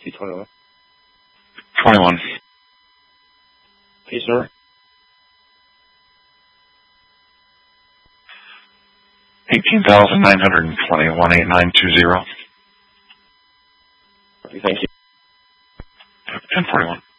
T21. 21. Hey, sir. 18,920, 18920. Thank you. 1041.